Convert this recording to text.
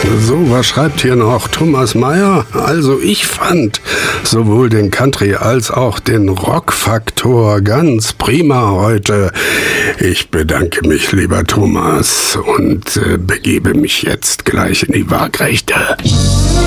So, was schreibt hier noch Thomas Meyer? Also ich fand sowohl den Country als auch den Rock-Faktor ganz prima heute. Ich bedanke mich, lieber Thomas, und begebe mich jetzt gleich in die Waagrechte.